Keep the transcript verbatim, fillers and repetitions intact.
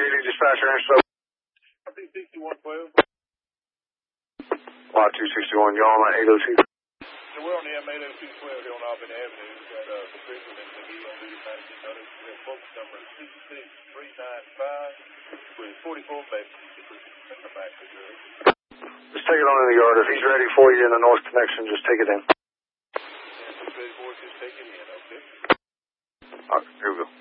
J D dispatcher, answer. two sixty-one twelve. Lot two sixty-one, y'all on eight oh two. So we're on the M eight oh two twelve here on Auburn Avenue. We've got uh, the frequent McGee on duty nineteen hundred. We have folks number six six three nine five with forty-four messages. Send them back to the... Just take it on in the yard. If he's ready for you in the north connection, just take it in. And the ready for it, just take it in, okay? All right, here we go.